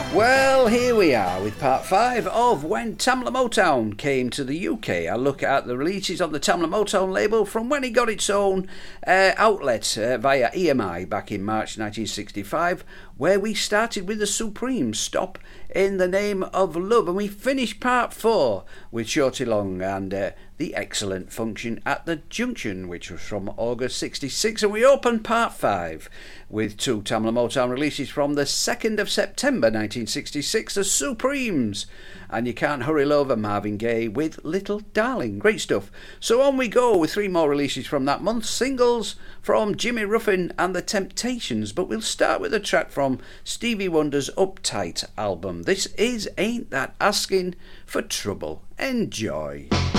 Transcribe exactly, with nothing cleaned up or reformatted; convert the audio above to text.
Well, here we are with part five of When Tamla Motown Came to the U K. I look at the releases on the Tamla Motown label from when it got its own uh, outlet uh, via E M I back in March nineteen sixty-five, where we started with the Supremes' Stop in the Name of Love, and we finished part four with Shorty Long and uh, the excellent Function at the Junction, which was from August sixty-six, and we opened part five with two Tamla Motown releases from the second of September nineteen sixty-six, the Supremes and You Can't Hurry Love, and Marvin Gaye with Little Darling. Great stuff. So on we go with three more releases from that month, singles from Jimmy Ruffin and the Temptations, but we'll start with a track from Stevie Wonder's Uptight album. This is Ain't That Asking for Trouble. Enjoy.